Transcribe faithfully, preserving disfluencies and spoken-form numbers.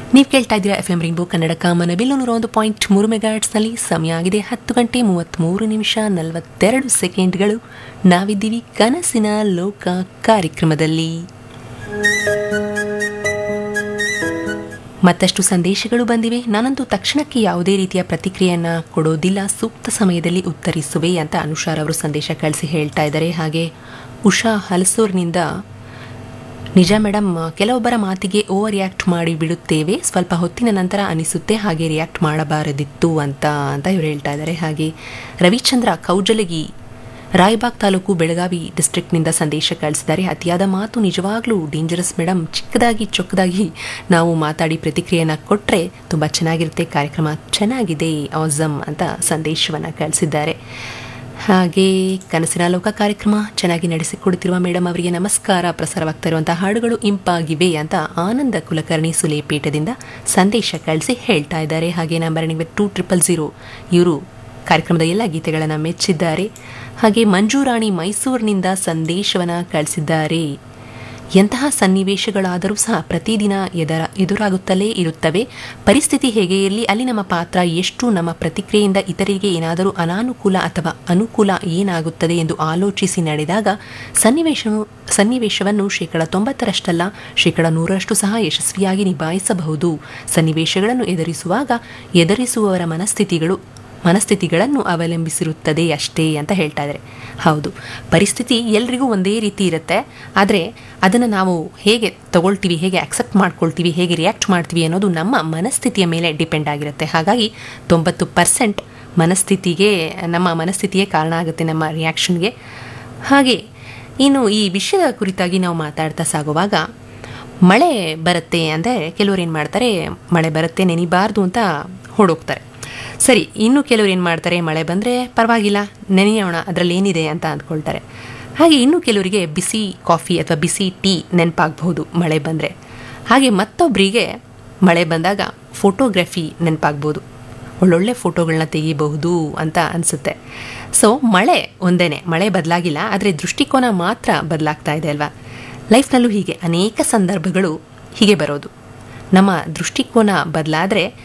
ನೀವು ಕೇಳ್ತಾ ಇದ್ದೀರಾ ಎಫ್ ಎಂ ರಿಂಗೋ ಕನ್ನಡ ಕಾಮನ ಬಿಲ್ಲು ನೂರ ಒಂದು ಪಾಯಿಂಟ್ ಮೂರು ಮೆಗಾಟ್ಸ್ನಲ್ಲಿ ಸಮಯ ಆಗಿದೆ ಹತ್ತು ಗಂಟೆ ಮೂವತ್ತ್ಮೂರು ನಿಮಿಷ ನಲವತ್ತೆರಡು ಸೆಕೆಂಡ್ಗಳು. ನಾವಿದ್ದೀವಿ ಕನಸಿನ ಲೋಕ ಕಾರ್ಯಕ್ರಮದಲ್ಲಿ. ಮತ್ತಷ್ಟು ಸಂದೇಶಗಳು ಬಂದಿವೆ. ನಾನಂತೂ ತಕ್ಷಣಕ್ಕೆ ಯಾವುದೇ ರೀತಿಯ ಪ್ರತಿಕ್ರಿಯೆಯನ್ನು ಕೊಡೋದಿಲ್ಲ, ಸೂಕ್ತ ಸಮಯದಲ್ಲಿ ಉತ್ತರಿಸುವೆ ಅಂತ ಅನುಷಾರ್ ಅವರು ಸಂದೇಶ ಕಳಿಸಿ ಹೇಳ್ತಾ ಇದ್ದಾರೆ. ಹಾಗೆ ಉಷಾ ಹಲಸೂರಿನಿಂದ ನಿಜ ಮೇಡಮ್, ಕೆಲವೊಬ್ಬರ ಮಾತಿಗೆ ಓವರ್ ರಿಯಾಕ್ಟ್ ಮಾಡಿ ಬಿಡುತ್ತೇವೆ, ಸ್ವಲ್ಪ ಹೊತ್ತಿನ ನಂತರ ಅನಿಸುತ್ತೆ ಹಾಗೆ ರಿಯಾಕ್ಟ್ ಮಾಡಬಾರದಿತ್ತು ಅಂತ ಅಂತ ಇವರು ಹೇಳ್ತಾ ಇದ್ದಾರೆ. ಹಾಗೆ ರವಿಚಂದ್ರ ಕೌಜಲಗಿ ರಾಯಬಾಗ್ ತಾಲೂಕು ಬೆಳಗಾವಿ ಡಿಸ್ಟ್ರಿಕ್ಟ್ನಿಂದ ಸಂದೇಶ ಕಳಿಸಿದ್ದಾರೆ. ಅತಿಯಾದ ಮಾತು ನಿಜವಾಗ್ಲೂ ಡೇಂಜರಸ್ ಮೇಡಮ್, ಚಿಕ್ಕದಾಗಿ ಚೊಕ್ಕದಾಗಿ ನಾವು ಮಾತಾಡಿ ಪ್ರತಿಕ್ರಿಯೆಯನ್ನು ಕೊಟ್ಟರೆ ತುಂಬ ಚೆನ್ನಾಗಿರುತ್ತೆ, ಕಾರ್ಯಕ್ರಮ ಚೆನ್ನಾಗಿದೆ, ಆಸಮ್ ಅಂತ ಸಂದೇಶವನ್ನು ಕಳಿಸಿದ್ದಾರೆ. ಹಾಗೆ ಕನಸಿನ ಲೋಕ ಕಾರ್ಯಕ್ರಮ ಚೆನ್ನಾಗಿ ನಡೆಸಿಕೊಡುತ್ತಿರುವ ಮೇಡಮ್ ಅವರಿಗೆ ನಮಸ್ಕಾರ, ಪ್ರಸಾರವಾಗ್ತಾ ಇರುವಂತಹ ಹಾಡುಗಳು ಇಂಪಾಗಿವೆ ಅಂತ ಆನಂದ ಕುಲಕರ್ಣಿ ಸುಲೇಪೇಟದಿಂದ ಸಂದೇಶ ಕಳಿಸಿ ಹೇಳ್ತಾ ಇದ್ದಾರೆ. ಹಾಗೆ ನಂಬರ್ ನಿಮಗೆ ಟೂ ಟ್ರಿಪಲ್ ಜೀರೋ ಇವರು ಕಾರ್ಯಕ್ರಮದ ಎಲ್ಲ ಗೀತೆಗಳನ್ನು ಮೆಚ್ಚಿದ್ದಾರೆ. ಹಾಗೆ ಮಂಜುರಾಣಿ ಮೈಸೂರಿನಿಂದ ಸಂದೇಶವನ್ನು ಕಳಿಸಿದ್ದಾರೆ. ಎಂತಹ ಸನ್ನಿವೇಶಗಳಾದರೂ ಸಹ ಪ್ರತಿದಿನ ಎದರ ಎದುರಾಗುತ್ತಲೇ ಇರುತ್ತವೆ. ಪರಿಸ್ಥಿತಿ ಹೇಗೆ ಇರಲಿ, ಅಲ್ಲಿ ನಮ್ಮ ಪಾತ್ರ ಎಷ್ಟು, ನಮ್ಮ ಪ್ರತಿಕ್ರಿಯೆಯಿಂದ ಇತರರಿಗೆ ಏನಾದರೂ ಅನಾನುಕೂಲ ಅಥವಾ ಅನುಕೂಲ ಏನಾಗುತ್ತದೆ ಎಂದು ಆಲೋಚಿಸಿ ನಡೆದಾಗ ಸನ್ನಿವೇಶವು ಸನ್ನಿವೇಶವನ್ನು ಶೇಕಡ ತೊಂಬತ್ತರಷ್ಟಲ್ಲ ಶೇಕಡ ನೂರರಷ್ಟು ಸಹ ಯಶಸ್ವಿಯಾಗಿ ನಿಭಾಯಿಸಬಹುದು. ಸನ್ನಿವೇಶಗಳನ್ನು ಎದುರಿಸುವಾಗ ಎದುರಿಸುವವರ ಮನಸ್ಥಿತಿಗಳು ಮನಸ್ಥಿತಿಗಳನ್ನು ಅವಲಂಬಿಸಿರುತ್ತದೆ ಅಷ್ಟೇ ಅಂತ ಹೇಳ್ತಾ ಇದ್ದಾರೆ. ಹೌದು, ಪರಿಸ್ಥಿತಿ ಎಲ್ರಿಗೂ ಒಂದೇ ರೀತಿ ಇರುತ್ತೆ, ಆದರೆ ಅದನ್ನು ನಾವು ಹೇಗೆ ತಗೊಳ್ತೀವಿ, ಹೇಗೆ ಆಕ್ಸೆಪ್ಟ್ ಮಾಡ್ಕೊಳ್ತೀವಿ, ಹೇಗೆ ರಿಯಾಕ್ಟ್ ಮಾಡ್ತೀವಿ ಅನ್ನೋದು ನಮ್ಮ ಮನಸ್ಥಿತಿಯ ಮೇಲೆ ಡಿಪೆಂಡ್ ಆಗಿರುತ್ತೆ. ಹಾಗಾಗಿ ತೊಂಬತ್ತು ಪರ್ಸೆಂಟ್ ಮನಸ್ಥಿತಿಗೆ ನಮ್ಮ ಮನಸ್ಥಿತಿಯೇ ಕಾರಣ ಆಗುತ್ತೆ ನಮ್ಮ ರಿಯಾಕ್ಷನ್ಗೆ. ಹಾಗೆ ಇನ್ನು ಈ ವಿಷಯದ ಕುರಿತಾಗಿ ನಾವು ಮಾತಾಡ್ತಾ ಸಾಗುವಾಗ ಮಳೆ ಬರುತ್ತೆ ಅಂದರೆ ಕೆಲವರು ಏನು ಮಾಡ್ತಾರೆ, ಮಳೆ ಬರುತ್ತೆ ನೆನಿಬಾರ್ದು ಅಂತ ಹೊಡೋಗ್ತಾರೆ. ಸರಿ, ಇನ್ನು ಕೆಲವರು ಏನು ಮಾಡ್ತಾರೆ, ಮಳೆ ಬಂದರೆ ಪರವಾಗಿಲ್ಲ ನೆನೆಯೋಣ ಅದರಲ್ಲಿ ಏನಿದೆ ಅಂತ ಅಂದ್ಕೊಳ್ತಾರೆ. ಹಾಗೆ ಇನ್ನು ಕೆಲವರಿಗೆ ಬಿಸಿ ಕಾಫಿ ಅಥವಾ ಬಿಸಿ ಟೀ ನೆನಪಾಗಬಹುದು ಮಳೆ ಬಂದರೆ. ಹಾಗೆ ಮತ್ತೊಬ್ಬರಿಗೆ ಮಳೆ ಬಂದಾಗ ಫೋಟೋಗ್ರಫಿ ನೆನಪಾಗ್ಬೋದು, ಒಳ್ಳೊಳ್ಳೆ ಫೋಟೋಗಳನ್ನ ತೆಗಿಬಹುದು ಅಂತ ಅನಿಸುತ್ತೆ. ಸೊ ಮಳೆ ಒಂದೇ, ಮಳೆ ಬದಲಾಗಿಲ್ಲ, ಆದರೆ ದೃಷ್ಟಿಕೋನ ಮಾತ್ರ ಬದಲಾಗ್ತಾ ಇದೆ ಅಲ್ವಾ. ಲೈಫ್ನಲ್ಲೂ ಹೀಗೆ ಅನೇಕ ಸಂದರ್ಭಗಳು ಹೀಗೆ ಬರೋದು. ನಮ್ಮ ದೃಷ್ಟಿಕೋನ ಬದಲಾದರೆ